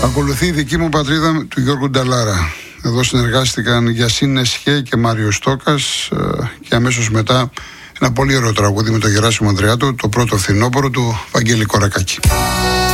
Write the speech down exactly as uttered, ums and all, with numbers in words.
Ακολουθεί η δική μου πατρίδα του Γιώργου Νταλάρα. Εδώ συνεργάστηκαν Γιασίν Εσχέ και Μάριο Στόκας και αμέσως μετά ένα πολύ ωραίο τραγούδι με τον Γεράσιμο Ανδρεάτο, το πρώτο φθινόπωρο του Βαγγέλη Κορακάκη.